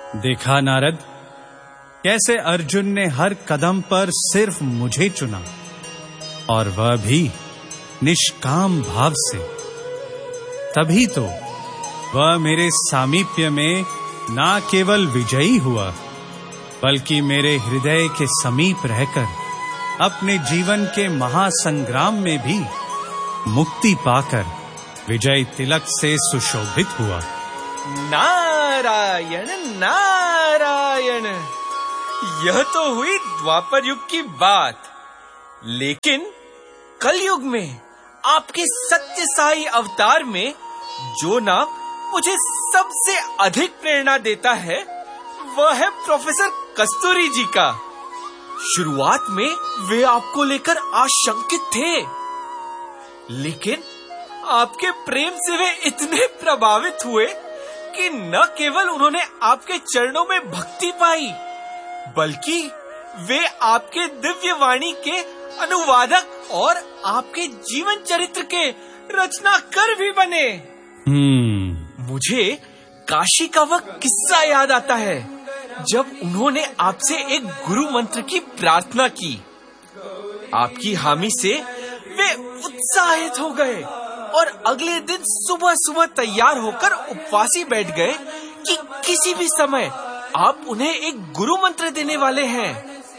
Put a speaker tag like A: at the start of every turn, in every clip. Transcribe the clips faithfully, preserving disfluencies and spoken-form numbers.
A: देखा नारद, कैसे अर्जुन ने हर कदम पर सिर्फ मुझे चुना, और वह भी निष्काम भाव से। तभी तो वह मेरे सामीप्य में ना केवल विजयी हुआ, बल्कि मेरे हृदय के समीप रहकर अपने जीवन के महासंग्राम में भी मुक्ति पाकर विजय तिलक से सुशोभित हुआ।
B: नारायण नारायण, यह तो हुई द्वापर युग की बात, लेकिन कलयुग में आपके सत्य साई अवतार में जो नाम मुझे सबसे अधिक प्रेरणा देता है वह है प्रोफेसर कस्तूरी जी का। शुरुआत में वे आपको लेकर आशंकित थे, लेकिन आपके प्रेम से वे इतने प्रभावित हुए कि न केवल उन्होंने आपके चरणों में भक्ति पाई, बल्कि वे आपके दिव्य वाणी के अनुवादक और आपके जीवन चरित्र के रचनाकार भी बने।
A: हम्म
B: मुझे काशी का वह किस्सा याद आता है जब उन्होंने आपसे एक गुरु मंत्र की प्रार्थना की। आपकी हामी से वे उत्साहित हो गए और अगले दिन सुबह सुबह तैयार होकर उपवासी बैठ गए कि किसी भी समय आप उन्हें एक गुरु मंत्र देने वाले हैं।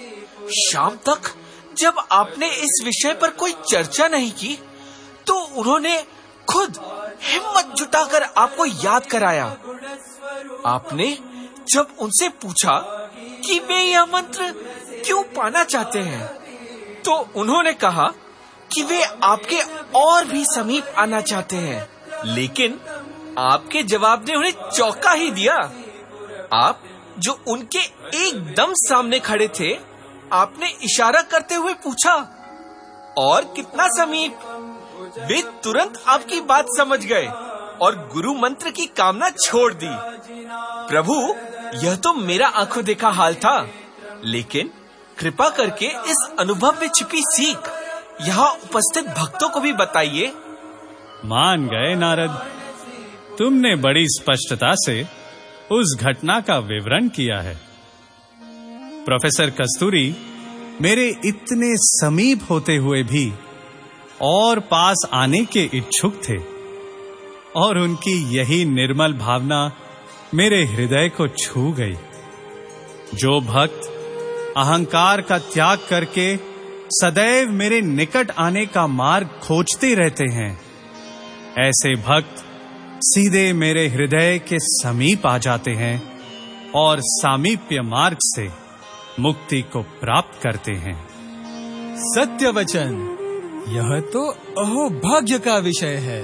B: शाम तक जब आपने इस विषय पर कोई चर्चा नहीं की, तो उन्होंने खुद हिम्मत जुटाकर आपको याद कराया। आपने जब उनसे पूछा कि वे यह मंत्र क्यों पाना चाहते हैं, तो उन्होंने कहा कि वे आपके और भी समीप आना चाहते हैं, लेकिन आपके जवाब ने उन्हें चौंका ही दिया। आप जो उनके एकदम सामने खड़े थे, आपने इशारा करते हुए पूछा, और कितना समीप? वे तुरंत आपकी बात समझ गए और गुरु मंत्र की कामना छोड़ दी। प्रभु, यह तो मेरा आंखों देखा हाल था, लेकिन कृपा करके इस अनुभव में छिपी सीख यहाँ उपस्थित भक्तों को भी बताइए।
A: मान गए नारद, तुमने बड़ी स्पष्टता से उस घटना का विवरण किया है। प्रोफेसर कस्तूरी मेरे इतने समीप होते हुए भी और पास आने के इच्छुक थे, और उनकी यही निर्मल भावना मेरे हृदय को छू गई। जो भक्त अहंकार का त्याग करके सदैव मेरे निकट आने का मार्ग खोजते रहते हैं, ऐसे भक्त सीधे मेरे हृदय के समीप आ जाते हैं और सामीप्य मार्ग से मुक्ति को प्राप्त करते हैं।
C: सत्य वचन, यह तो अहोभाग्य का विषय है।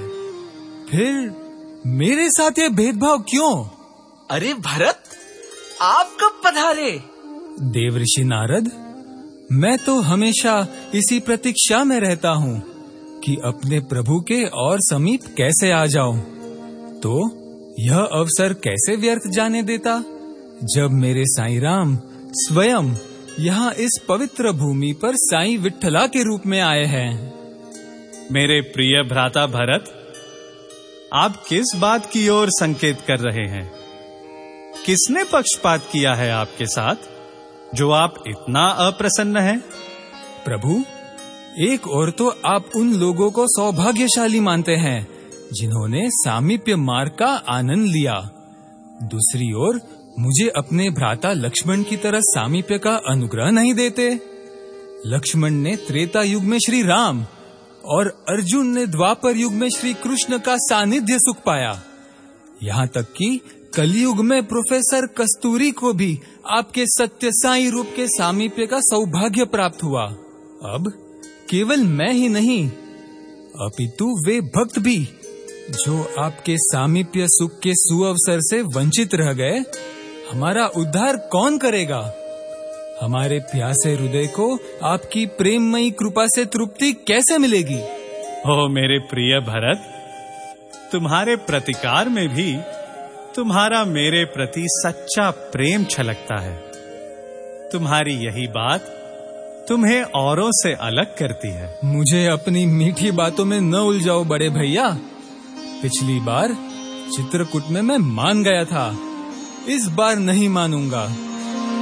C: फिर मेरे साथ ये भेदभाव क्यों?
B: अरे भरत, आप कब पधारे?
C: देवऋषि नारद, मैं तो हमेशा इसी प्रतीक्षा में रहता हूँ कि अपने प्रभु के और समीप कैसे आ जाऊं। तो यह अवसर कैसे व्यर्थ जाने देता, जब मेरे साईं राम स्वयं यहाँ इस पवित्र भूमि पर साईं विठ्ठला के रूप में आए हैं।
A: मेरे प्रिय भ्राता भरत, आप किस बात की ओर संकेत कर रहे हैं? किसने पक्षपात किया है आपके साथ, जो आप इतना अप्रसन्न हैं?
C: प्रभु, एक ओर तो आप उन लोगों को सौभाग्यशाली मानते हैं जिन्होंने सामीप्य मार्ग का आनंद लिया, दूसरी ओर मुझे अपने भ्राता लक्ष्मण की तरह सामीप्य का अनुग्रह नहीं देते। लक्ष्मण ने त्रेता युग में श्री राम और अर्जुन ने द्वापर युग में श्री कृष्ण का सानिध्य सुख पाया। यहाँ तक कि कलयुग में प्रोफेसर कस्तूरी को भी आपके सत्य साई रूप के सामीप्य का सौभाग्य प्राप्त हुआ। अब केवल मैं ही नहीं, अपितु वे भक्त भी जो आपके सामीप्य सुख के सुअवसर से वंचित रह गए, हमारा उद्धार कौन करेगा? हमारे प्यासे हृदय को आपकी प्रेममयी कृपा से तृप्ति कैसे मिलेगी?
A: ओ मेरे प्रिय भरत, तुम्हारे प्रतिकार में भी तुम्हारा मेरे प्रति सच्चा प्रेम छलकता है। तुम्हारी यही बात तुम्हें औरों से अलग करती है।
C: मुझे अपनी मीठी बातों में न उलझाओ बड़े भैया। पिछली बार चित्रकूट में मैं मान गया था, इस बार नहीं मानूंगा।